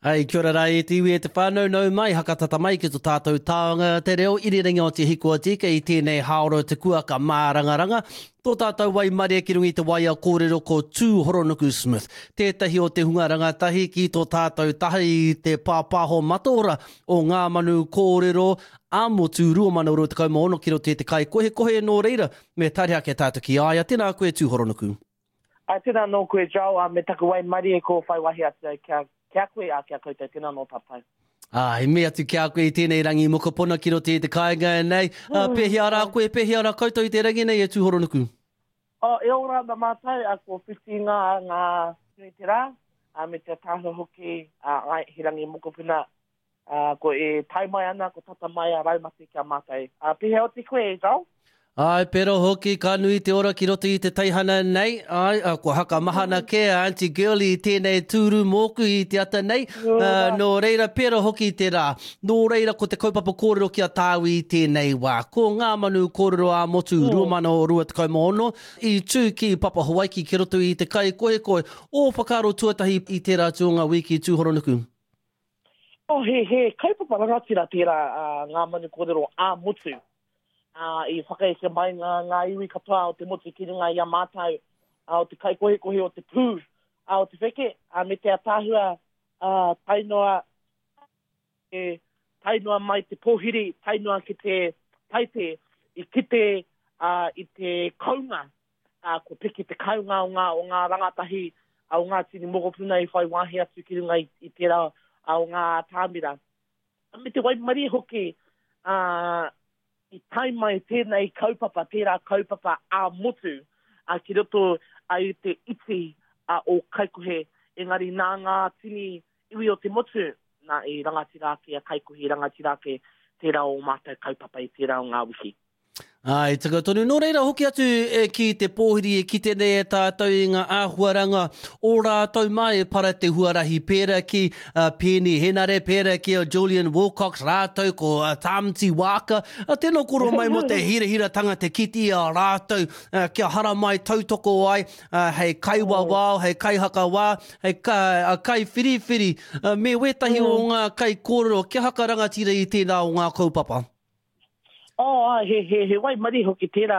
Ai, kia ora rai e tiwi e te whānau nau mai, hakatata mai ki tō tātou tāonga te reo, iriringa o te hikua tika i tēnei haoro te kuaka mārangaranga. Tō tātou wai maria ki rungi te wai a kōrero ko Tū Horonuku Smith. Tētahi o te hunga rangatahi ki tō tātou tahi i te pāpāho matora o ngā manu kōrero āmotu rua mana uro te kaumaono ki ro te kai kohe nō reira me tariha ke tātou ki aia. Tēnā koe Tū Horonuku. Tēnā nō koe jau, me taku wai maria ko whaiwahi atu kia koe a kia koutou, tēnā nō tātou. He mea tu kia koe i tēnei rangi mokopona ki ro te kāinga nei. Pehi ara koe, pehi ara koutou i te rangi nei e Tū Horonuku. E ora na mātou, a ko whiti ngā nui te rā, me te tāhu hoki, he rangi mokopuna, ko e tai mai ana, ko tata mai a raumati kia mātou. Pehi o te koe e jau? Ai, pero hoki ka nui te ora ki roto i te taihana nei. Ai, ko haka mahana ke Auntie Girlie i tēnei tūru mōku i te ata nei. Nō reira, pero hoki te rā. Nō reira, ko te kaupapa kōrero kia tāu i tēnei wā. Ko ngā manu kōrero a motu ruamana o rua te kaumaono. I tū ki Papa Hawaii ki roto i te kai koe. O whakaro tuatahi i tērā tūnga wiki Tū Horonuku. He kaupapa rangatira tērā ngā manu kōrero a motu. I whakaeke mai ngā iwi katoa o te motu ki runga i a mātou, o te kai kohe o te pū, o te wheke, me te atahua tainoa mai te pōhiri, tainoa ki te taite, i kite i te kaunga, ko piki te kaunga o ngā rangatahi, o ngā tini mokopuna i whai wāhi atu ki runga i tērā o ngā tāmira. Me te waimari hoki, I tai mai tēnei kaupapa, tērā kaupapa a motu, ki roto ai te iti o kaikohe, engari nā ngā tini iwi o te motu, nā i rangatirake a kaikohe rangatirake tērā o mātou kaupapa i tērā o ngā wiki. Ai, taka tonu. Nō reira, hoki atu ki te pōhiri e ki tēnei e tātou i ngā āhuaranga o rātou mai para te huarahi pēra ki Penny Henare, pēra ki Julian Wilcox, rātou ko Tamati Waka. Tēnā koro mai mo te hira-tanga te kiti a rātou kia hara mai tautoko ai, hei kai wawao, hei kai haka wā, hei kai whiri-whiri. Me wetahi o ngā kai kōrero, kia haka rangatira i tēnā o ngā kaupapa? He wai mari hoki tērā,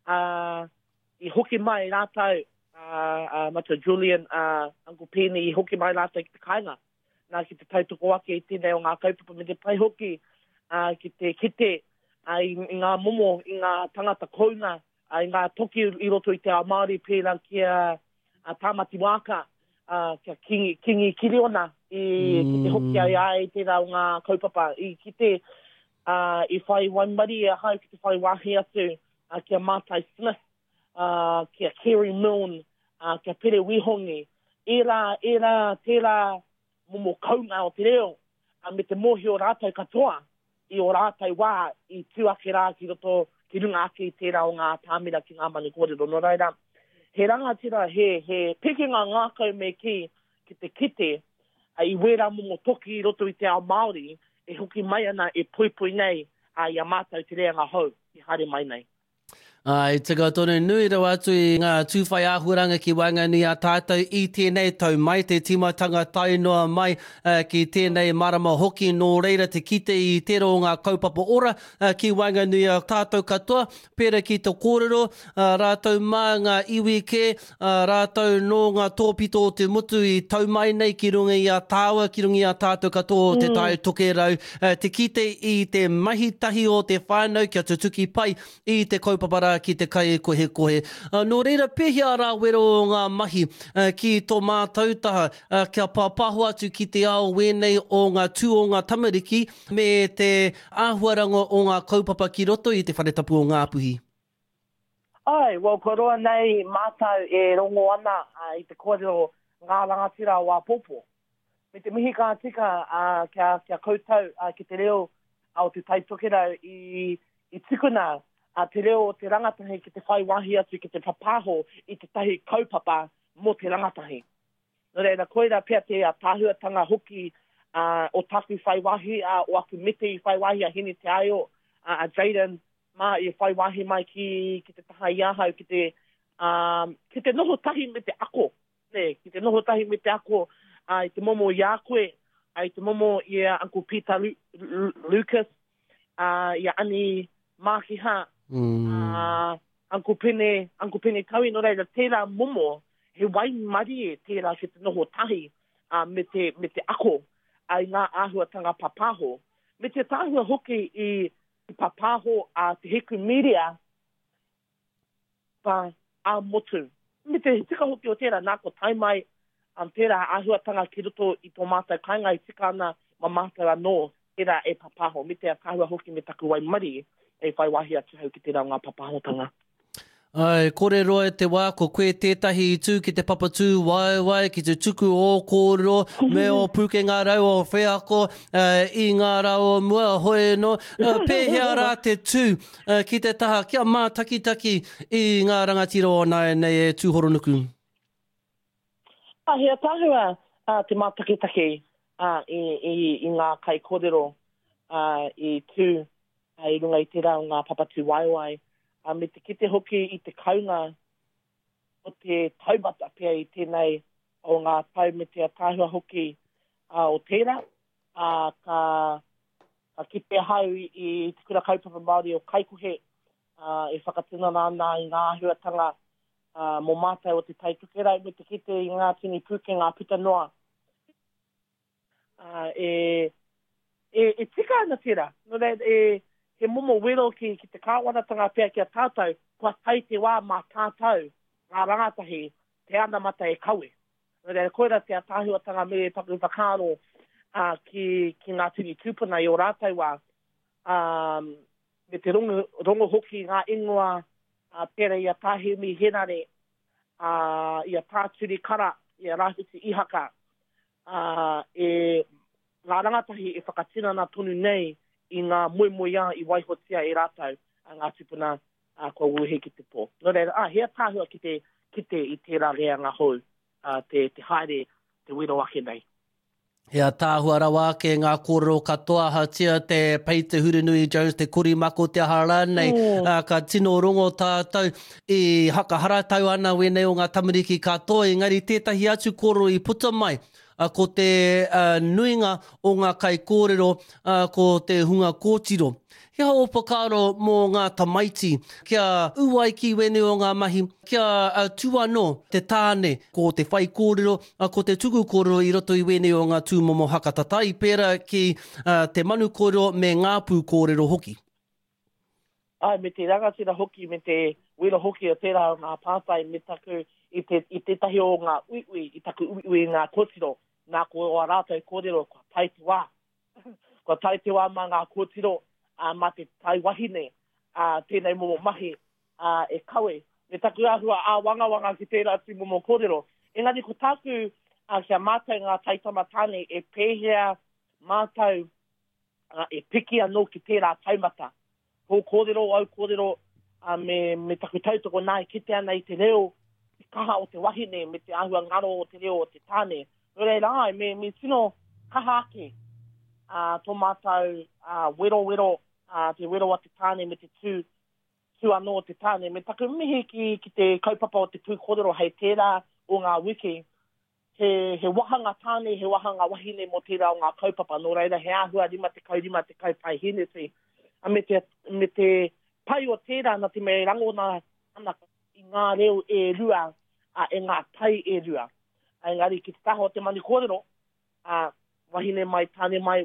i hoki mai rātou, mata Julian, Uncle Penny, i hoki mai rātou ki te kāinga. Nā ki te tautoko ake i tēnei o ngā kaupapa me te pai hoki, ki te kite, i ngā momo, i ngā tangata kounga, i ngā toki i roto i te Māori pēra kia Tamati Waka, kia Kingi Kiriona, ki te hoki ai tērā o ngā kaupapa, i ki te I whai waimari e hau ki te whai wahi atu kia Mātai Smith, kia Kerry Milne, kia Pere Wihongi. Era tērā momo kaunga o te reo, me te mohi o rātou katoa, i o rātou wā, i tuake rā ki roto ki runga ake i tērā o ngā tāmira ki ngā mani kōrero. No reira, he rangatira, he pekinga ngākau me ki te kite, i wera momo toki i roto i te ao Māori, e hoki mai ana e pui nei i a mātou te rea ngā hau, i hare mai nei. Ai, taka tonu nui rau atu i ngā tūwhai āhuaranga ki Waingani a tātou i tēnei tau mai, te timatanga tainoa mai ki tēnei marama hoki nō reira te kite i tero o ngā kaupapa ora ki Waingani a tātou katoa, pera ki te kōrero, rātou mā ngā iwi ke, rātou no ngā tōpito o te mutu i tau mai nei ki runga i a tāua, ki runga i a tātou katoa o te tai toke rau, te kite i te mahitahi o te whānau kia tutuki pai i te kaupapa ki te kai kohe. Nō reira, pehia rā wero o ngā mahi ki tō mātou taha, kia pāpaho atu ki te ao wenei o ngā tū o ngā tamariki me te āhuaranga o ngā kaupapa ki roto i te whanetapu o ngā puhi. Ai, ko roa nei mātou e rongo ana i te kōrero ngā rangatira o Apopo. Me te mihi ka tika kia koutou ki te reo au te taitokera i tikuna te reo te rangatahi ki te whai wahi atu ki te papaho i te tahi kaupapa mo te rangatahi. Nō reira, koera pia te tāhuatanga hoki o taku whai wahi o aku mete i whai wahi a hini te aio a Jaden mā i whai wahi mai ki te taha iahau ki te noho tahi me te ako. Ki te noho tahi me te ako i te momo i a koe ai te momo i Uncle Peter Lucas, i ani Makiha, Uncle Pene Taui, no reira, tērā momo, he wai mari e tērā ke te noho tahi, me te ako, ai ngā āhuatanga papaho. Me te tāhua hoki i papaho a te heku media, pa a motu. Me te tika hoki o tērā nā ko taimai, tērā āhuatanga ki roto i tō mātou kainga i tika ana ma mātou anō, tērā e papaho. Me te tāhua hoki me taku wai mari, e whai wahi atu hau ki tērā ngā papahotanga. Ai, kore roa te wā, ko koe tētahi i tū ki te papatū wai, ki te tuku o kōrero, me o puke ngā rau o wheako, i ngā rau o mua hoi no, pēhea rā te tū ki te taha, kia mā taki i ngā rangatira o nei e tūhoronuku. Hea tāhua te mā taki i ngā kai kōrero i tū, i runga i tērā o ngā papatū wai. Me te kite hoki i te kaunga o te taumata pia i tēnei o ngā tau me te tāhua hoki o tērā. Ka kite hau i te kura kaupapa Māori o Kaikohe e whakatina nāna i ngā ahuatanga mō mātai o te taitukera me te kite i ngā tini pūke ngā puta noa. E tika ana tērā. No rei, he momo wero ki te kāwanatanga pia ki a tātou, kua tai te wā mā tātou, ngā rangatahi, te ana mata e kaue. Rere koera te atahuatanga me taku whakaro ki ngā tini tūpuna i o rātou wā, me te rongo hoki ngā ingoa, pera i a tāhemi henare, i a tāturi kara, i a rāhuti ihaka, ngā rangatahi e whakatina nā tonu nei, i ngā moemoea i waihotia e rātou ngā tupuna kua uhe ki te pō. Nō reira, hea tāhua ki te i tērā rea ngā hou, te haere, te wero ake nei. Hea tāhua rawa ke ngā kōrero katoa hatia te Peter Hurunui Jones, te korimako te hara nei, ka tino rongo tātou i hakaharatau ana wenei o ngā tamariki katoa, engari tētahi atu kōrero i puta mai, ko te nuinga o ngā kai kōrero, ko te hunga kōtiro. Hea o pakaro mō ngā tamaiti, kia uai ki wene o ngā mahi, kia tuano te tāne, ko te whai kōrero, ko te tuku kōrero i roto i wene o ngā tūmomo hakatatai, pēra ki te manu kōrero me ngā pū kōrero hoki. Me te rangatira hoki, me te wera hoki o tērā ngā pātai, me taku i te tahi o ngā uiui, i taku uiui ngā kōtiro, ngā ko o rātou kōrero, kua tai te wā. Kua tai te wā mā ngā kōtiro, mā te tai wahine, tēnei momo mahi, e kawe. Me taku ahua wanga ki tērā tū momo kōrero. Engari ko tāku, kia mātou ngā taitama tāne, e pēhea mātou, e piki anō ki tērā taumata. Ko kōrero, au kōrero, me taku tautoko nai, kite ana i te reo, te kaha o te wahine, me te ahua ngaro o te reo o te tāne. Reira ai, me tino kaha ake tō mātou wero, te wero a te tāne me te tū anō o te tāne. Me taku mihi ki te kaupapa o te pū kōrero hei tērā o ngā wiki. He wahanga tāne, he wahanga wahine mo tērā o ngā kaupapa. Nō reira, he ahua rima te kaupai hinesi. Me te pai o tērā na te mei rangona ana i ngā reo e rua, e ngā pai e rua. Engari ki te taho te mani kōrero, wahine mai, tāne mai,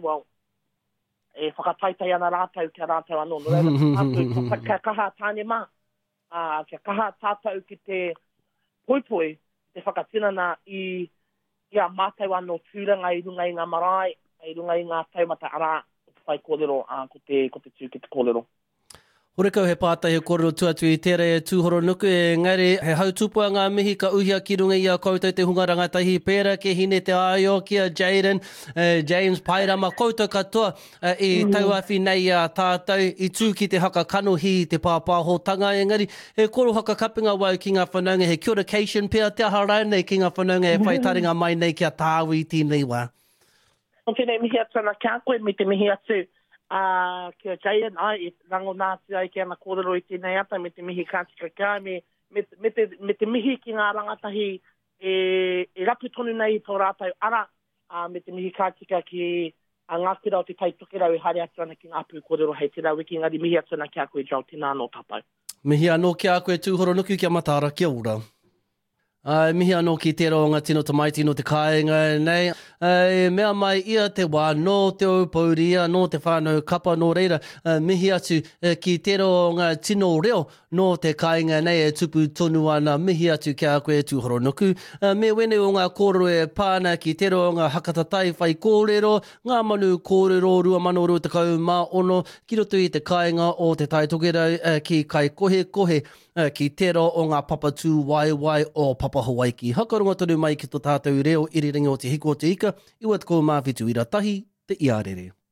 e whakataitai ana rātau kia rātau anō. Kia kaha tāne mā, kia kaha tātau ki te poipoi, te whakatinana i a mātau anō tūranga i runga i ngā marae, i runga i ngā taumata ara, whai kōrero, ko te tū ki te kōrero. Horekau he pātai he kōrero tuatu i tere e tūhoronuku, engari he hautupua ngā mihi ka uhia ki runga i a koutou te hunga rangatahi pēra ke hine te aio kia Jaden, James Pairama, koutou katoa i tauawhi nei a tātou i tū ki te haka kanohi te pāpāhotanga, engari he koro haka kapinga wau ki ngā whanaunga, he curification pia te ahara nei ki ngā whanaunga e whaitaringa mai nei kia tāu i tēnei wā. O tēnei mihi atu ana kia koe me te mihi atu. Kia Jaden, i rango nātu ai ki ana kōrero i tēnei ata, me te mihi kātika kia, me te mihi ki ngā rangatahi e rapu tonu nei tō rātou ara, me te mihi kātika ki ngā kura o te taitoke rau hare atu ana ki ngā pū kōrero hei te rau ki ngari mihi atu ana ki a koe jau tina anō tātou. Mihi anō ki a koe tūhoro nuku kia matara, kia ora. Mihi anō ki te ronga tino tamaiti no te kāinga nei. Mea mai ia te wā no te aupauria, no te whānau kapa no reira. Mihi atu ki te ronga tino reo no te kāinga nei e tupu tonu ana. Mihi atu kia koe tūhoro nuku. Me wene o ngā kōrero e pāna ki te ronga hakatatai whai kōrero. Ngā manu kōrero 2021 ki roto i te kāinga o te taitokerau ki kai kohe ki te ro o ngā papatū waiwai o Papa Hawaii. Hakaronga tonu mai ki tō tātou reo iriringa o te hiko o te ika. Iwa te kou mawhitu i ratahi, te iarere.